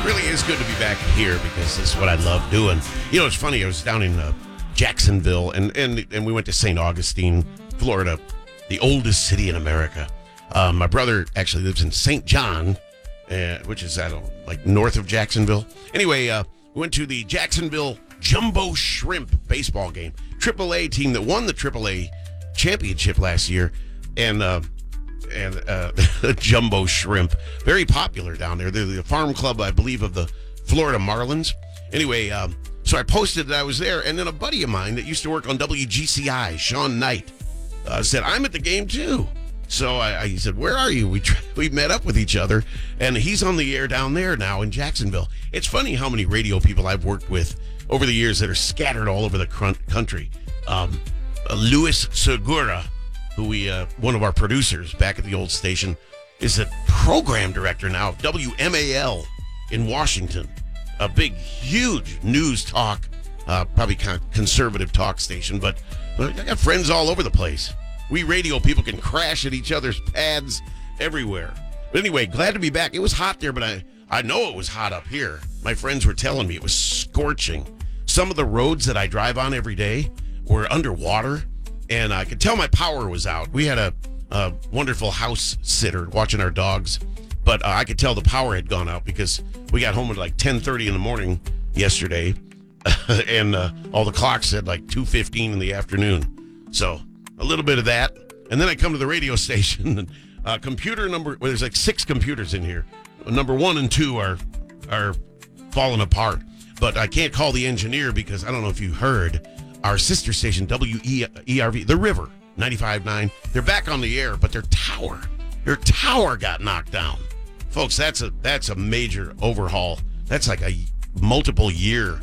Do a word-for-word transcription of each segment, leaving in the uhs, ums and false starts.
really is good to be back here because this is what I love doing. You know, it's funny. I was down in uh, Jacksonville, and, and, and we went to Saint Augustine, Florida, the oldest city in America. Uh, my brother actually lives in Saint John, uh, which is, I don't know, like north of Jacksonville. Anyway, uh, we went to the Jacksonville Jumbo Shrimp baseball game. triple A team that won the triple A championship last year. And uh, and uh, Jumbo Shrimp, very popular down there. They're the farm club, I believe, of the Florida Marlins. Anyway, um, so I posted that I was there, and then a buddy of mine that used to work on W G C I, Sean Knight, uh, said, I'm at the game too. So I, I he said, where are you? We tr- we met up with each other, and he's on the air down there now in Jacksonville. It's funny how many radio people I've worked with over the years that are scattered all over the cr- country. Um, uh, Luis Segura, who we, uh, one of our producers back at the old station, is a program director now of W M A L in Washington, a big, huge news talk, uh, probably kind of conservative talk station, but, but I got friends all over the place. We radio people can crash at each other's pads everywhere. But anyway, glad to be back. It was hot there, but I, I know it was hot up here. My friends were telling me it was scorching. Some of the roads that I drive on every day were underwater, and I could tell my power was out. We had a, a wonderful house sitter watching our dogs, but uh, I could tell the power had gone out because we got home at like ten thirty in the morning yesterday, and uh, all the clocks said like two fifteen in the afternoon. So a little bit of that. And then I come to the radio station, and uh, computer number, well, there's like six computers in here. Number one and two are are falling apart. But I can't call the engineer because I don't know if you heard, our sister station, W E R V, The River, ninety-five point nine, they're back on the air, but their tower, their tower got knocked down. Folks, that's a that's a major overhaul. That's like a multiple year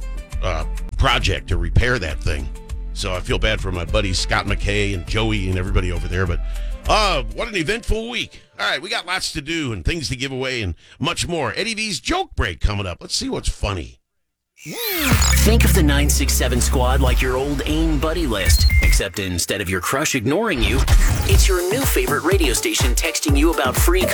uh, project to repair that thing. So I feel bad for my buddies Scott McKay and Joey and everybody over there. But uh, what an eventful week. All right, we got lots to do and things to give away and much more. Eddie V's Joke Break coming up. Let's see what's funny. Think of the nine six seven squad like your old AIM buddy list, except instead of your crush ignoring you, it's your new favorite radio station texting you about free